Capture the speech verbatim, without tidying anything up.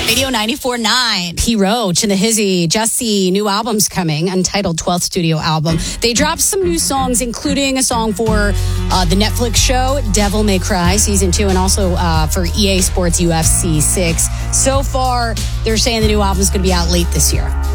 Radio ninety-four point nine. P. Roach and the Hizzy, Jussie, new album's coming, Untitled twelfth studio album. They dropped some new songs, including a song for uh, the Netflix show, Devil May Cry, season two, and also uh, for E A Sports U F C six. So far, they're saying the new album's going to be out late this year.